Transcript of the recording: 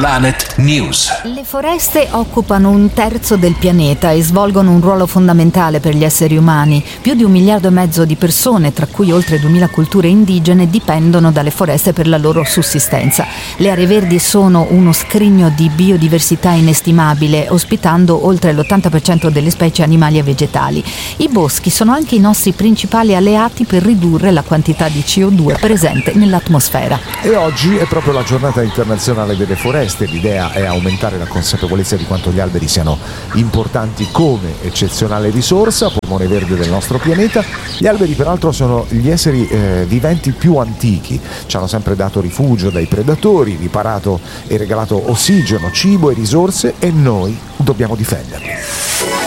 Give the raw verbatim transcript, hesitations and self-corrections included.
Planet News. Le foreste occupano un terzo del pianeta e svolgono un ruolo fondamentale per gli esseri umani. Più di un miliardo e mezzo di persone, tra cui oltre duemila culture indigene, dipendono dalle foreste per la loro sussistenza. Le aree verdi sono uno scrigno di biodiversità inestimabile, ospitando oltre l'ottanta per cento delle specie animali e vegetali. I boschi sono anche i nostri principali alleati per ridurre la quantità di C O due presente nell'atmosfera. E oggi è proprio la giornata internazionale delle foreste. L'idea è aumentare la consapevolezza di quanto gli alberi siano importanti come eccezionale risorsa, polmone verde del nostro pianeta. Gli alberi peraltro sono gli esseri eh, viventi più antichi, ci hanno sempre dato rifugio dai predatori, riparato e regalato ossigeno, cibo e risorse, e noi dobbiamo difenderli.